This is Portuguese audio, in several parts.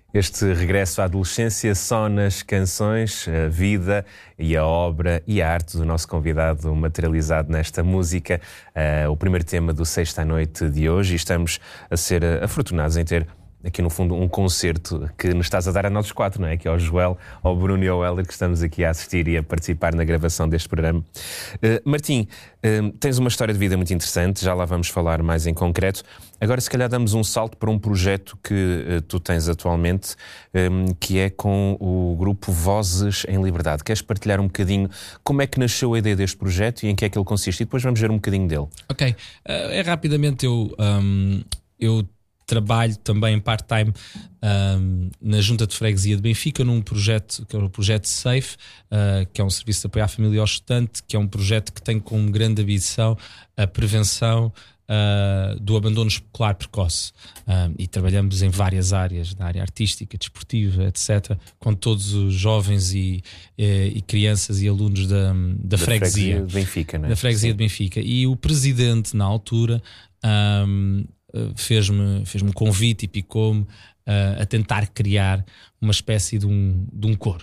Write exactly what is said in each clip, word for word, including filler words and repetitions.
Este regresso à adolescência só nas canções, a vida e a obra e a arte do nosso convidado materializado nesta música, uh, o primeiro tema do Sexta à Noite de hoje, e estamos a ser afortunados em ter aqui no fundo um concerto que nos estás a dar a nós quatro, não é? Aqui ao Joel, ao Bruno e ao Heller, que estamos aqui a assistir e a participar na gravação deste programa. Uh, Martim, uh, tens uma história de vida muito interessante, já lá vamos falar mais em concreto. Agora se calhar damos um salto para um projeto que uh, tu tens atualmente, um, que é com o grupo Vozes em Liberdade. Queres partilhar um bocadinho como é que nasceu a ideia deste projeto e em que é que ele consiste? E depois vamos ver um bocadinho dele. Ok, uh, é rapidamente eu... Um, eu trabalho também em part-time um, na Junta de Freguesia de Benfica, num projeto que é o projeto SAFE, uh, que é um serviço de apoio à família e ao estudante, que é um projeto que tem como grande ambição a prevenção uh, do abandono escolar precoce. Um, e trabalhamos em várias áreas, na área artística, desportiva, etcétera, com todos os jovens e, e, e crianças e alunos da, da, da freguesia, freguesia de Benfica, não é? Da freguesia Sim. de Benfica. E o presidente, na altura, um, fez-me, fez-me um convite e picou-me uh, a tentar criar uma espécie de um, de um coro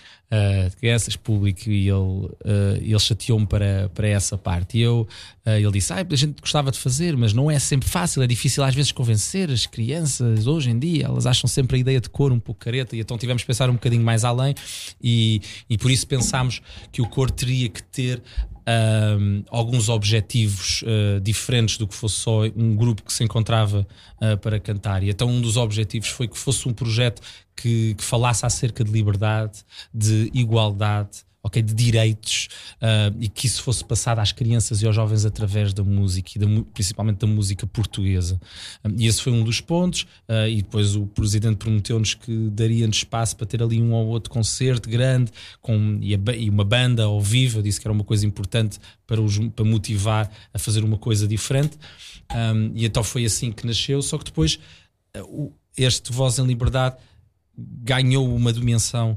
uh, de crianças, público, e ele, uh, ele chateou-me para, para essa parte. E eu, uh, ele disse, ah, a gente gostava de fazer, mas não é sempre fácil, é difícil às vezes convencer as crianças hoje em dia, elas acham sempre a ideia de coro um pouco careta, e então tivemos que pensar um bocadinho mais além, e, e por isso pensámos que o coro teria que ter Um, alguns objetivos uh, diferentes do que fosse só um grupo que se encontrava uh, para cantar. E então um dos objetivos foi que fosse um projeto que, que falasse acerca de liberdade, de igualdade, okay, de direitos, uh, e que isso fosse passado às crianças e aos jovens através da música, e da, principalmente da música portuguesa. Um, e esse foi um dos pontos, uh, e depois o presidente prometeu-nos que daria-nos espaço para ter ali um ou outro concerto grande, com, e, a, e uma banda ao vivo. Eu disse que era uma coisa importante para, os, para motivar a fazer uma coisa diferente, um, e então foi assim que nasceu. Só que depois uh, este Voz em Liberdade ganhou uma dimensão,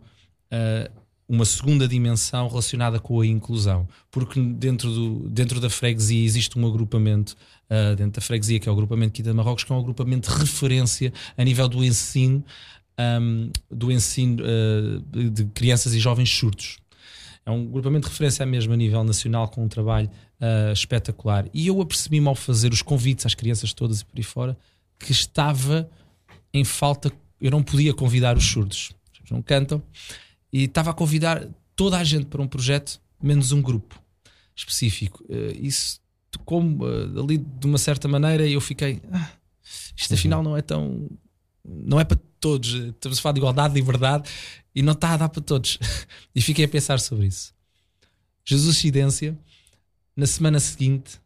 uh, uma segunda dimensão relacionada com a inclusão, porque dentro, do, dentro da freguesia existe um agrupamento, uh, dentro da freguesia, que é o agrupamento Quinta de Marrocos, que é um agrupamento de referência a nível do ensino, um, do ensino uh, de crianças e jovens surdos. É um agrupamento de referência mesmo a nível nacional, com um trabalho uh, espetacular. E eu apercebi-me, ao fazer os convites às crianças todas e por aí fora, que estava em falta. Eu não podia convidar os surdos, eles não cantam, e estava a convidar toda a gente para um projeto, menos um grupo específico. Isso, como ali de uma certa maneira, eu fiquei, ah, isto afinal não é tão, não é para todos. Estamos a falar de igualdade, de liberdade, e não está a dar para todos. E fiquei a pensar sobre isso. Jesuscidência, na semana seguinte,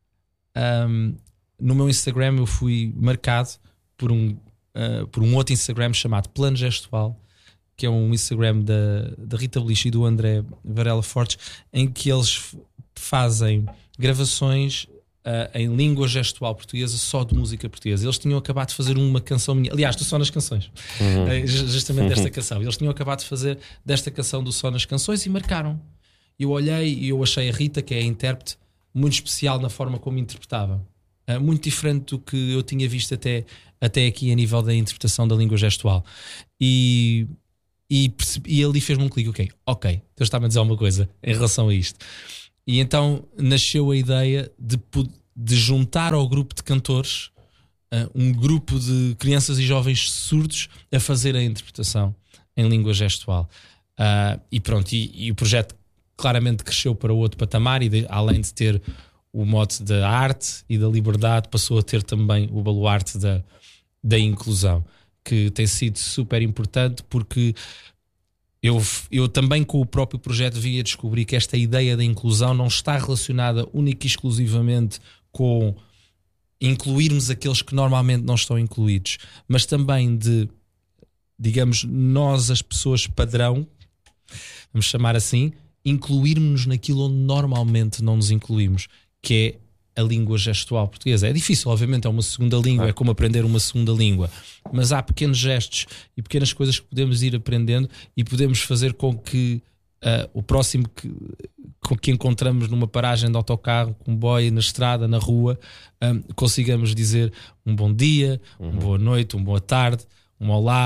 um, no meu Instagram eu fui marcado por um, uh, por um outro Instagram chamado Plano Gestual, que é um Instagram da, da Rita Beliche e do André Varela Fortes, em que eles fazem gravações uh, em língua gestual portuguesa, só de música portuguesa. Eles tinham acabado de fazer uma canção minha, aliás, do Só nas Canções, uhum. uh, justamente desta uhum. canção. Eles tinham acabado de fazer desta canção do Só nas Canções e marcaram. Eu olhei e eu achei a Rita, que é a intérprete, muito especial na forma como interpretava. Uh, muito diferente do que eu tinha visto até, até aqui a nível da interpretação da língua gestual. E... E, percebi, e ali fez-me um clique, ok, ok, Deus está-me a dizer alguma coisa em relação a isto. E então nasceu a ideia de, de juntar ao grupo de cantores uh, um grupo de crianças e jovens surdos a fazer a interpretação em língua gestual. Uh, e pronto, e, e o projeto claramente cresceu para outro patamar, e de, além de ter o mote da arte e da liberdade, passou a ter também o baluarte da, da inclusão, que tem sido super importante, porque eu, eu também, com o próprio projeto, vim a descobrir que esta ideia da inclusão não está relacionada única e exclusivamente com incluirmos aqueles que normalmente não estão incluídos, mas também de, digamos, nós, as pessoas padrão, vamos chamar assim, incluirmos-nos naquilo onde normalmente não nos incluímos, que é a língua gestual portuguesa. É difícil, obviamente, é uma segunda língua, é como aprender uma segunda língua, mas há pequenos gestos e pequenas coisas que podemos ir aprendendo e podemos fazer com que uh, o próximo que, com que encontramos numa paragem de autocarro, comboio, na estrada, na rua, um, consigamos dizer um bom dia, uhum. uma boa noite, uma boa tarde, um olá,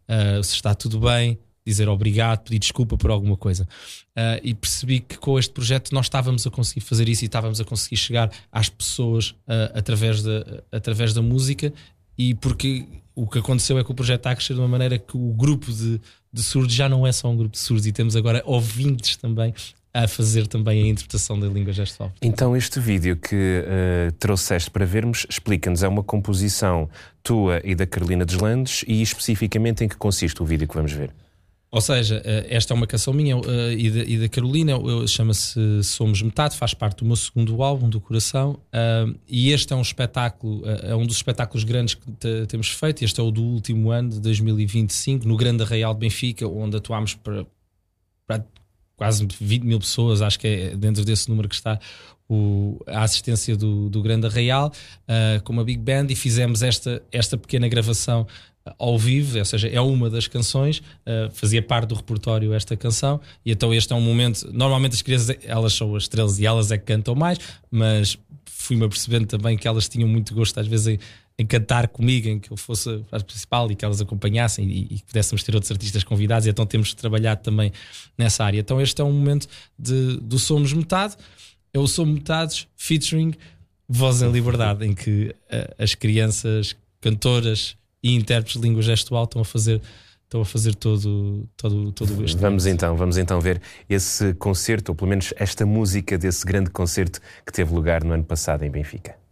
uh, se está tudo bem, dizer obrigado, pedir desculpa por alguma coisa. Uh, e percebi que com este projeto nós estávamos a conseguir fazer isso e estávamos a conseguir chegar às pessoas uh, através, da, através da música, e porque o que aconteceu é que o projeto está a crescer de uma maneira que o grupo de, de surdos já não é só um grupo de surdos, e temos agora ouvintes também a fazer também a interpretação da língua gestual. Então este vídeo que uh, trouxeste para vermos, explica-nos, é uma composição tua e da Carolina Deslandes, e especificamente em que consiste o vídeo que vamos ver? Ou seja, esta é uma canção minha uh, e, da, e da Carolina, chama-se Somos Metade, faz parte do meu segundo álbum, do Coração, uh, e este é um espetáculo, uh, é um dos espetáculos grandes que te, temos feito. Este é o do último ano, de dois mil e vinte e cinco, no Grande Arraial de Benfica, onde atuámos para, para quase vinte mil pessoas, acho que é dentro desse número que está o, a assistência do, do Grande Arraial, uh, com uma big band, e fizemos esta, esta pequena gravação ao vivo, ou seja, é uma das canções, uh, fazia parte do repertório esta canção, e então este é um momento, normalmente as crianças, elas são as estrelas e elas é que cantam mais, mas fui-me apercebendo também que elas tinham muito gosto às vezes em, em cantar comigo, em que eu fosse a principal e que elas acompanhassem, e, e que pudéssemos ter outros artistas convidados, e então temos trabalhado também nessa área. Então este é um momento de, do Somos Metade, eu sou Metades featuring Voz em Liberdade, em que uh, as crianças cantoras e intérpretes de língua gestual estão a fazer, estão a fazer todo, todo, todo este vamos então, vamos então ver esse concerto, ou pelo menos esta música desse grande concerto que teve lugar no ano passado em Benfica.